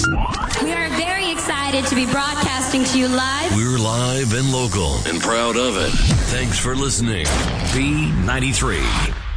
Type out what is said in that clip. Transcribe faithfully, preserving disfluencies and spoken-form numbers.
We are very excited to be broadcasting to you live. We're live and local and proud of it. Thanks for listening. B ninety-three.